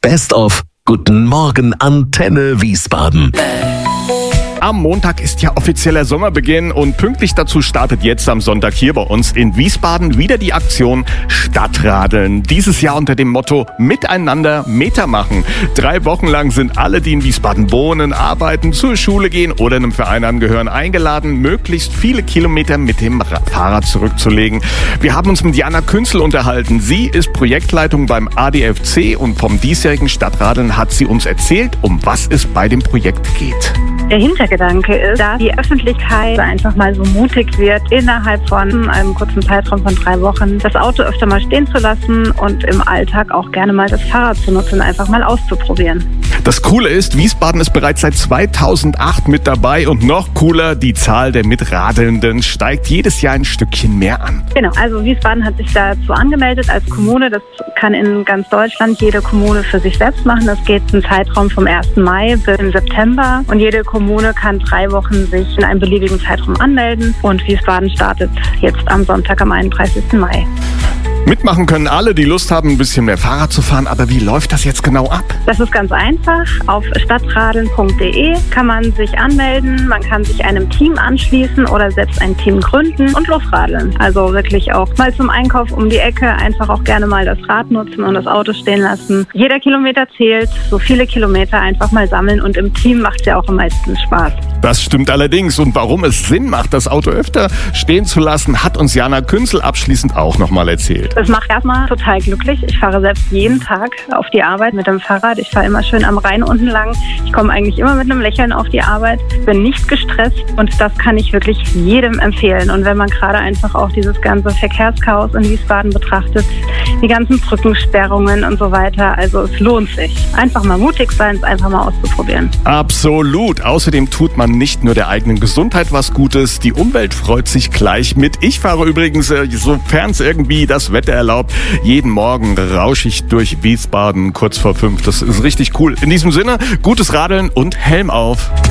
Best of Guten Morgen Antenne Wiesbaden. Am Montag ist ja offizieller Sommerbeginn und pünktlich dazu startet jetzt am Sonntag hier bei uns in Wiesbaden wieder die Aktion Stadtradeln. Dieses Jahr unter dem Motto Miteinander Meter machen. 3 Wochen lang sind alle, die in Wiesbaden wohnen, arbeiten, zur Schule gehen oder einem Verein angehören, eingeladen, möglichst viele Kilometer mit dem Fahrrad zurückzulegen. Wir haben uns mit Jana Künzel unterhalten. Sie ist Projektleitung beim ADFC und vom diesjährigen Stadtradeln hat sie uns erzählt, um was es bei dem Projekt geht. Der Hintergedanke ist, dass die Öffentlichkeit einfach mal so mutig wird, innerhalb von einem kurzen Zeitraum von 3 Wochen das Auto öfter mal stehen zu lassen und im Alltag auch gerne mal das Fahrrad zu nutzen, einfach mal auszuprobieren. Das Coole ist, Wiesbaden ist bereits seit 2008 mit dabei und noch cooler, die Zahl der Mitradelnden steigt jedes Jahr ein Stückchen mehr an. Genau, also Wiesbaden hat sich dazu angemeldet als Kommune. Das kann in ganz Deutschland jede Kommune für sich selbst machen. Das geht einen Zeitraum vom 1. Mai bis im September und jede Kommune kann 3 Wochen sich in einem beliebigen Zeitraum anmelden und Wiesbaden startet jetzt am Sonntag, am 31. Mai. Mitmachen können alle, die Lust haben, ein bisschen mehr Fahrrad zu fahren. Aber wie läuft das jetzt genau ab? Das ist ganz einfach. Auf stadtradeln.de kann man sich anmelden. Man kann sich einem Team anschließen oder selbst ein Team gründen und losradeln. Also wirklich auch mal zum Einkauf um die Ecke einfach auch gerne mal das Rad nutzen und das Auto stehen lassen. Jeder Kilometer zählt, so viele Kilometer einfach mal sammeln und im Team macht es ja auch am meisten Spaß. Das stimmt allerdings. Und warum es Sinn macht, das Auto öfter stehen zu lassen, hat uns Jana Künzel abschließend auch nochmal erzählt. Das macht erstmal total glücklich. Ich fahre selbst jeden Tag auf die Arbeit mit dem Fahrrad. Ich fahre immer schön am Rhein unten lang. Ich komme eigentlich immer mit einem Lächeln auf die Arbeit, bin nicht gestresst und das kann ich wirklich jedem empfehlen. Und wenn man gerade einfach auch dieses ganze Verkehrschaos in Wiesbaden betrachtet, die ganzen Brückensperrungen und so weiter, also es lohnt sich. Einfach mal mutig sein, es einfach mal auszuprobieren. Absolut. Außerdem tut man nicht nur der eigenen Gesundheit was Gutes, die Umwelt freut sich gleich mit. Ich fahre übrigens, sofern es irgendwie das Wetter erlaubt, jeden Morgen rausche ich durch Wiesbaden kurz vor 5. Das ist richtig cool. In diesem Sinne, gutes Radeln und Helm auf.